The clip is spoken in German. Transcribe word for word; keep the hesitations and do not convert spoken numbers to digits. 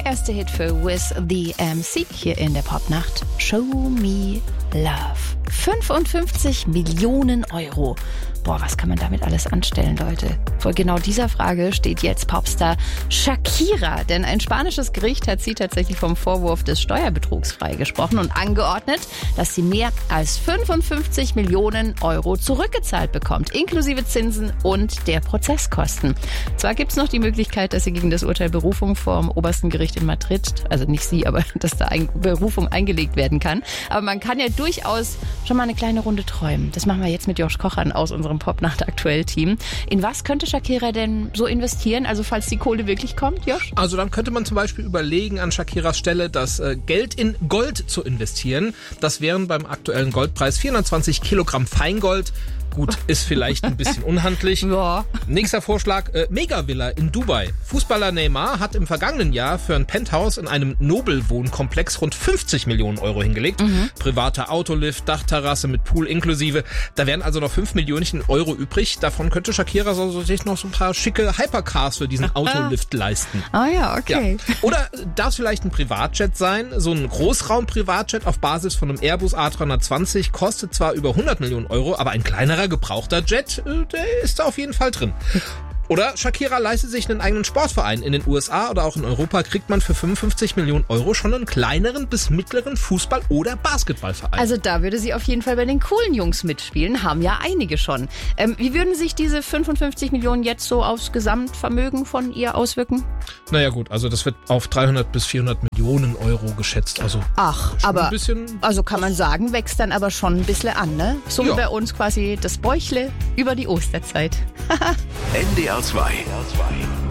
Der erste Hit für With the M C hier in der Popnacht. Show Me Love. fünfundfünfzig Millionen Euro. Boah, was kann man damit alles anstellen, Leute? Vor genau dieser Frage steht jetzt Popstar Shakira. Denn ein spanisches Gericht hat sie tatsächlich vom Vorwurf des Steuerbetrugs freigesprochen und angeordnet, dass sie mehr als fünfundfünfzig Millionen Euro zurückgezahlt bekommt, inklusive Zinsen und der Prozesskosten. Zwar gibt es noch die Möglichkeit, dass sie gegen das Urteil Berufung vom obersten Gericht in Madrid, also nicht sie, aber dass da ein Berufung eingelegt werden kann. Aber man kann ja durchaus schon mal eine kleine Runde träumen. Das machen wir jetzt mit Josh Kochern aus unserem Popnacht-Aktuell-Team. In was könnte Shakira denn so investieren? Also falls die Kohle wirklich kommt, Josh? Also dann könnte man zum Beispiel überlegen, an Shakiras Stelle das äh, Geld in Gold zu investieren. Das wären beim aktuellen Goldpreis vierhundertzwanzig Kilogramm Feingold. Gut, ist vielleicht ein bisschen unhandlich. Ja. Nächster Vorschlag, äh, Megavilla in Dubai. Fußballer Neymar hat im vergangenen Jahr für ein Penthouse in einem Nobelwohnkomplex rund fünfzig Millionen Euro hingelegt. Mhm. Privater Autolift, Dachterrasse mit Pool inklusive. Da wären also noch fünf Millionen Euro übrig. Davon könnte Shakira so, so sich noch so ein paar schicke Hypercars für diesen Autolift leisten. Ah ja, okay. Ja. Oder darf es vielleicht ein Privatjet sein? So ein Großraum-Privatjet auf Basis von einem Airbus A drei zwanzig kostet zwar über hundert Millionen Euro, aber ein kleinerer gebrauchter Jet, der ist da auf jeden Fall drin. Oder Shakira leistet sich einen eigenen Sportverein. In den U S A oder auch in Europa kriegt man für fünfundfünfzig Millionen Euro schon einen kleineren bis mittleren Fußball- oder Basketballverein. Also da würde sie auf jeden Fall bei den coolen Jungs mitspielen, haben ja einige schon. Ähm, wie würden sich diese fünfundfünfzig Millionen jetzt so aufs Gesamtvermögen von ihr auswirken? Naja gut, also das wird auf dreihundert bis vierhundert Millionen Euro geschätzt. Also Ach, aber ein bisschen, also kann man sagen, wächst dann aber schon ein bisschen an, ne? So ja. Wie bei uns quasi das Bäuchle über die Osterzeit. N D R zwei.